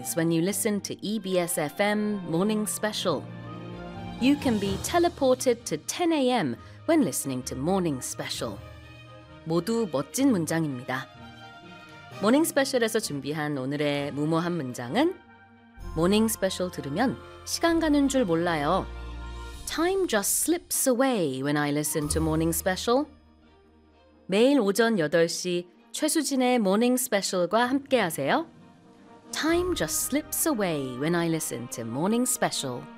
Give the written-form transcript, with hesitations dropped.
moments when you listen to EBS FM Morning Special. You can be teleported to 10 a.m. when listening to Morning Special. 모두 멋진 문장입니다. 모닝 스페셜에서 준비한 오늘의 무모한 문장은 모닝 스페셜 들으면 시간 가는 줄 몰라요. Time just slips away when I listen to Morning Special. 매일 오전 8시 최수진의 모닝 스페셜과 함께 하세요. Time just slips away when I listen to Morning Special.